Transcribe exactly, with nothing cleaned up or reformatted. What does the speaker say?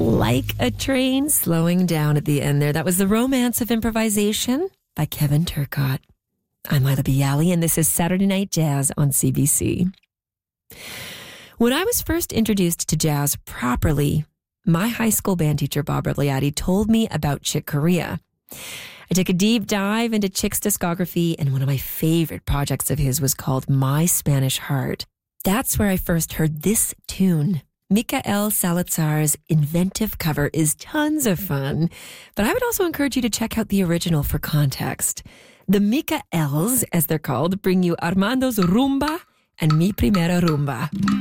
Like a train slowing down at the end there. That was The Romance of Improvisation by Kevin Turcotte. I'm Lila Bialy, and this is Saturday Night Jazz on C B C. When I was first introduced to jazz properly, my high school band teacher, Bob Rebliati, told me about Chick Corea. I took a deep dive into Chick's discography, and one of my favorite projects of his was called My Spanish Heart. That's where I first heard this tune. Mikael Salazar's inventive cover is tons of fun, but I would also encourage you to check out the original for context. The Mikaels, as they're called, bring you Armando's Rumba and Mi Primera Rumba.